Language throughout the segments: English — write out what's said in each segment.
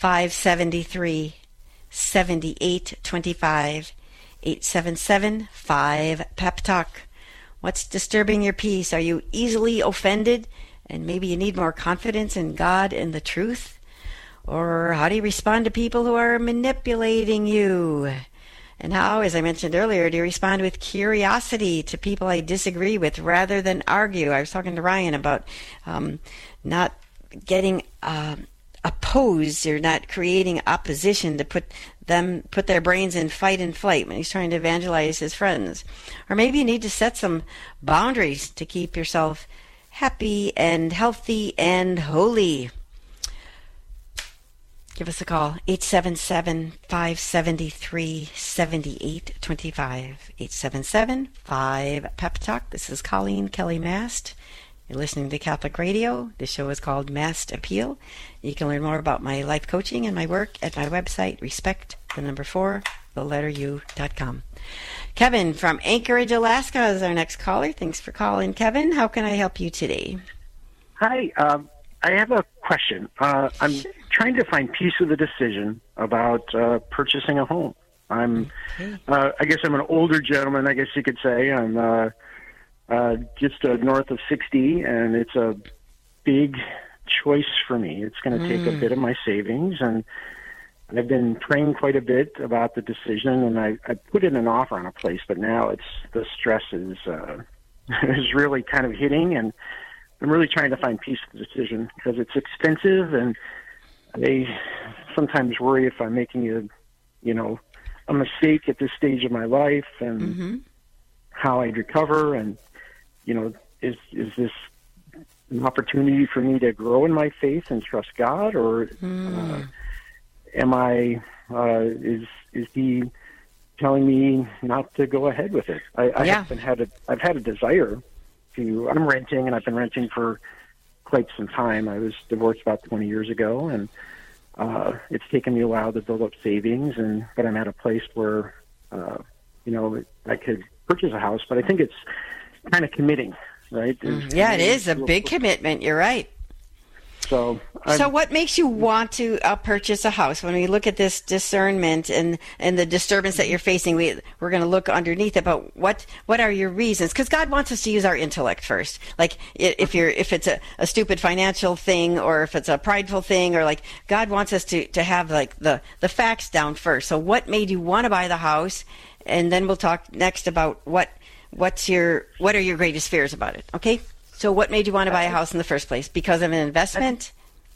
877-573-7825. 877-5-PEP-TALK. What's disturbing your peace? Are you easily offended and maybe you need more confidence in God and the truth? Or how do you respond to people who are manipulating you? And how, as I mentioned earlier, do you respond with curiosity to people I disagree with rather than argue? I was talking to Ryan about not getting opposed or not creating opposition to put their brains in fight and flight when he's trying to evangelize his friends. Or maybe you need to set some boundaries to keep yourself happy and healthy and holy. Give us a call, 877-573-7825, 877-5-PEP-TALK. This is Colleen Kelly Mast. You're listening to Catholic Radio. This show is called Mast Appeal. You can learn more about my life coaching and my work at my website, respect4u.com. Kevin from Anchorage, Alaska is our next caller. Thanks for calling, Kevin. How can I help you today? Hi, I have a question. I'm trying to find peace with the decision about purchasing a home. I guess I'm an older gentleman, I guess you could say. I'm just north of 60, and it's a big choice for me. It's going to take a bit of my savings, and I've been praying quite a bit about the decision, and I put in an offer on a place, but now the stress is really kind of hitting, and I'm really trying to find peace with the decision because it's expensive, and I sometimes worry if I'm making a mistake at this stage of my life and how I'd recover, and is this an opportunity for me to grow in my faith and trust God, or is he telling me not to go ahead with it? I've had a desire to. I'm renting, and I've been renting for quite some time. I was divorced about 20 years ago, and it's taken me a while to build up savings, but I'm at a place where I could purchase a house, but I think it's kind of committing, right? It is a big commitment. You're right. So what makes you want to purchase a house? When we look at this discernment and the disturbance that you're facing, we're going to look underneath it. But what are your reasons? Because God wants us to use our intellect first. Like if it's a stupid financial thing, or if it's a prideful thing, or like God wants us to have like the facts down first. So what made you want to buy the house? And then we'll talk next about what are your greatest fears about it. Okay. So what made you want to buy a house in the first place? Because of an investment?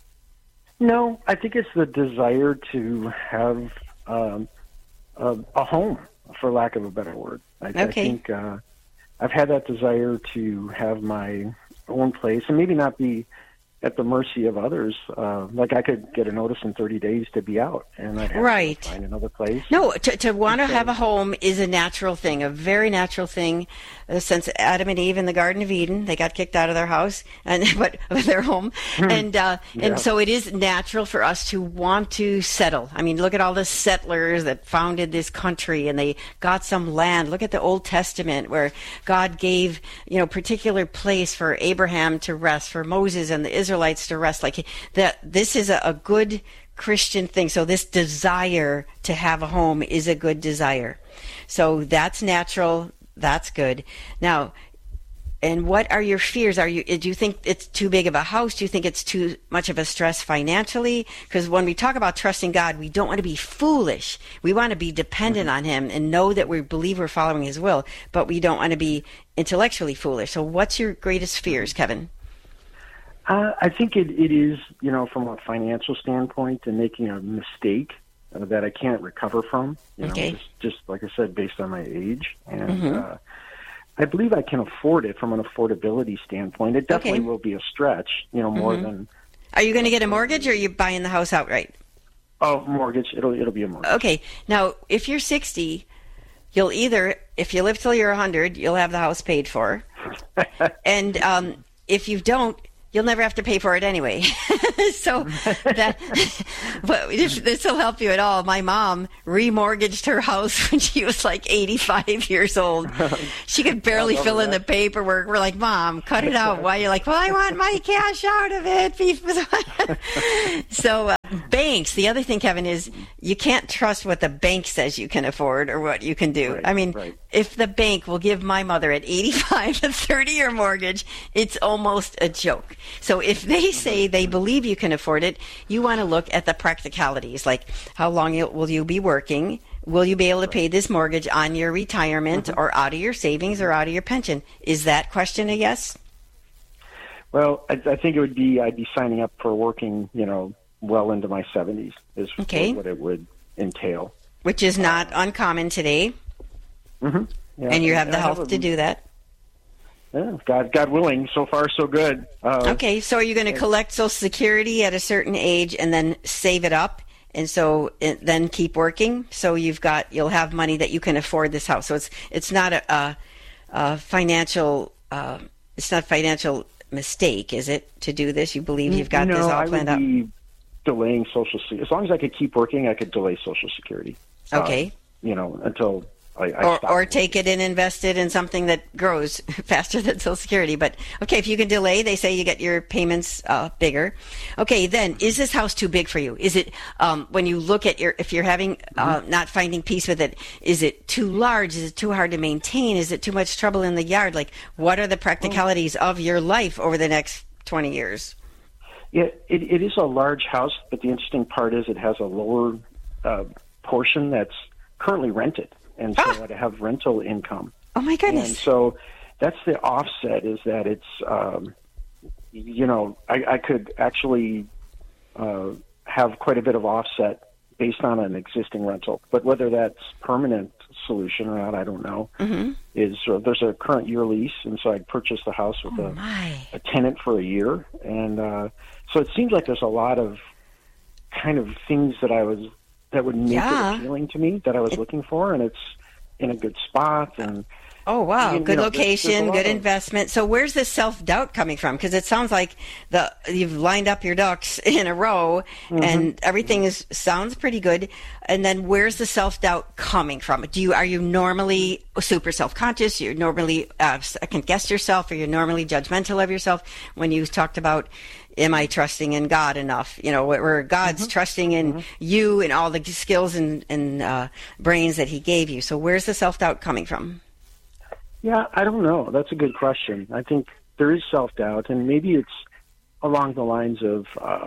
No, I think it's the desire to have a home, for lack of a better word. I think I've had that desire to have my own place and maybe not be at the mercy of others. Like I could get a notice in 30 days to be out, and I'd have to find another place. No, to want to have a home is a natural thing, a very natural thing. Since Adam and Eve in the Garden of Eden, they got kicked out of their house and their home, and so it is natural for us to want to settle. I mean, look at all the settlers that founded this country, and they got some land. Look at the Old Testament where God gave particular place for Abraham to rest, for Moses and the Israelites to rest. Like that, this is a good Christian thing. So this desire to have a home is a good desire. So that's natural. That's good. Now, and what are your fears? Do you think it's too big of a house? Do you think it's too much of a stress financially? Because when we talk about trusting God, we don't want to be foolish. We want to be dependent on Him and know that we believe we're following His will, but we don't want to be intellectually foolish. So what's your greatest fears, Kevin? I think it is, from a financial standpoint, and making a mistake that I can't recover from. Just like I said, based on my age, and I believe I can afford it from an affordability standpoint. It definitely will be a stretch, more than. Are you going to get a mortgage, or are you buying the house outright? Oh, mortgage. It'll be a mortgage. Okay. Now, if you're 60, you'll if you live till you're 100, you'll have the house paid for, and if you don't, you'll never have to pay for it anyway. So but if this will help you at all, my mom remortgaged her house when she was like 85 years old. She could barely fill in the paperwork. We're like, Mom, cut it out. Why? You're like, well, I want my cash out of it. So banks, the other thing, Kevin, is you can't trust what the bank says you can afford or what you can do. Right, I mean, right. if the bank will give my mother at 85 a 30-year mortgage, it's almost a joke. So if they say they believe you can afford it, you want to look at the practicalities, like how long will you be working? Will you be able to pay this mortgage on your retirement or out of your savings or out of your pension? Is that question a yes? Well, I think it would be, I'd be signing up for working, well into my 70s is what it would entail. Which is not uncommon today. Mm-hmm. Yeah, and you have the health to do that. Yeah, God willing, so far so good. Okay, so are you going to collect Social Security at a certain age and then save it up, and so then keep working? So you'll have money that you can afford this house. So it's not a financial mistake, is it, to do this? You believe you've got this all planned out? I would be delaying Social Security. As long as I could keep working, I could delay Social Security. Okay. Until I stop. Or take it and invest it in something that grows faster than Social Security. But, okay, if you can delay, they say you get your payments bigger. Okay, then, is this house too big for you? Is it, when you look at if you're having, not finding peace with it, is it too large? Is it too hard to maintain? Is it too much trouble in the yard? Like, what are the practicalities of your life over the next 20 years? Yeah, it is a large house, but the interesting part is it has a lower portion that's currently rented. And so I have rental income. Oh, my goodness. And so that's the offset, is that it's, I could actually have quite a bit of offset based on an existing rental. But whether that's permanent solution or not, I don't know. Mm-hmm. There's a current year lease, and so I'd purchased the house with a tenant for a year. And so it seems like there's a lot of kind of things that would make it appealing to me, that I was looking for, and it's in a good spot. And oh, wow, good location, good investment. So where's the self-doubt coming from? Because it sounds like you've lined up your ducks in a row, and everything sounds pretty good. And then where's the self-doubt coming from? Are you normally super self-conscious? You're normally second-guess yourself, or you're normally judgmental of yourself? When you talked about, am I trusting in God enough? Where God's trusting in you and all the skills and brains that He gave you. So where's the self-doubt coming from? Yeah, I don't know. That's a good question. I think there is self-doubt, and maybe it's along the lines of,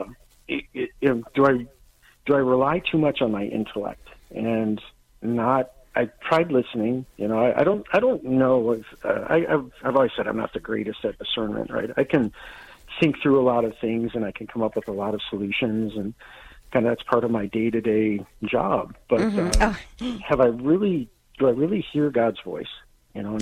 do I rely too much on my intellect and not? I tried listening. I don't know. I've always said I'm not the greatest at discernment. Right? I can think through a lot of things, and I can come up with a lot of solutions, and kind of that's part of my day-to-day job. But do I really hear God's voice? And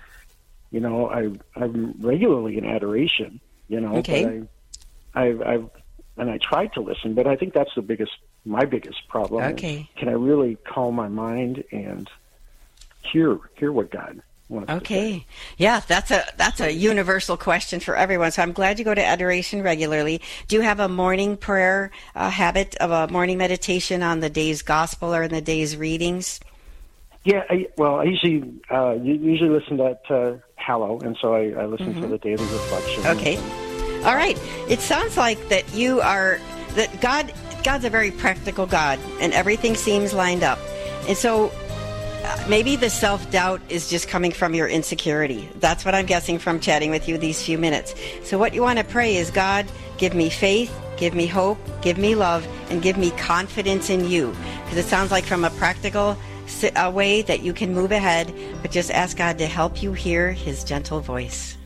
so I'm regularly in adoration. Okay. But I tried to listen, but I think that's my biggest problem. Okay. Can I really calm my mind and hear what God wants to say? Yeah, that's a universal question for everyone. So I'm glad you go to adoration regularly. Do you have a morning prayer habit of a morning meditation on the day's gospel or in the day's readings? Yeah, I usually listen to Hallow, and so I listen to the daily reflection. Okay. All right. It sounds like that God's a very practical God, and everything seems lined up. And so maybe the self-doubt is just coming from your insecurity. That's what I'm guessing from chatting with you these few minutes. So what you want to pray is, God, give me faith, give me hope, give me love, and give me confidence in you. Because it sounds like from a practical way that you can move ahead, but just ask God to help you hear His gentle voice.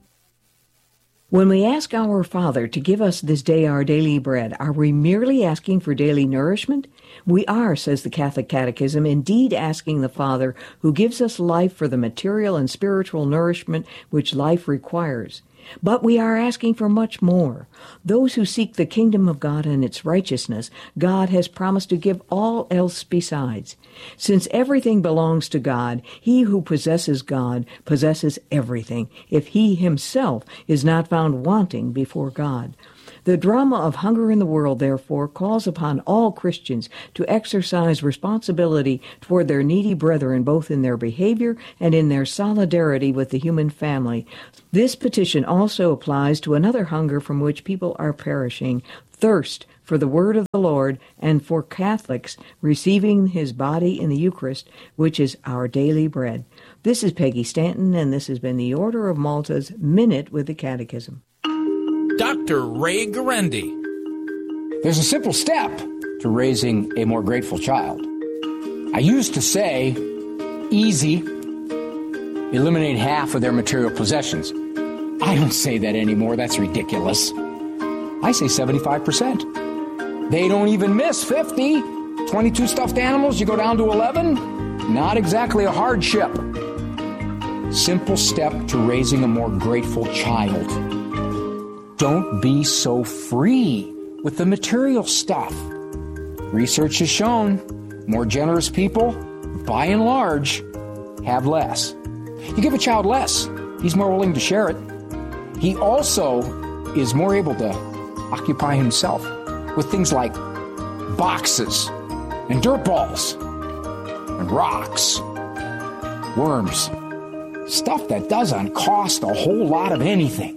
When we ask our Father to give us this day our daily bread, are we merely asking for daily nourishment? We are, says the Catholic Catechism, indeed asking the Father who gives us life for the material and spiritual nourishment which life requires. But we are asking for much more. Those who seek the kingdom of God and its righteousness, God has promised to give all else besides. Since everything belongs to God, he who possesses God possesses everything, if he himself is not found wanting before God. The drama of hunger in the world, therefore, calls upon all Christians to exercise responsibility toward their needy brethren, both in their behavior and in their solidarity with the human family. This petition also applies to another hunger from which people are perishing, thirst for the word of the Lord, and for Catholics receiving his body in the Eucharist, which is our daily bread. This is Peggy Stanton, and this has been the Order of Malta's Minute with the Catechism. Dr. Ray Guarendi. There's a simple step to raising a more grateful child. I used to say, easy, eliminate half of their material possessions. I don't say that anymore. That's ridiculous. I say 75%. They don't even miss 50. 22 stuffed animals, you go down to 11? Not exactly a hardship. Simple step to raising a more grateful child. Don't be so free with the material stuff. Research has shown more generous people, by and large, have less. You give a child less, he's more willing to share it. He also is more able to occupy himself with things like boxes and dirt balls and rocks, worms, stuff that doesn't cost a whole lot of anything.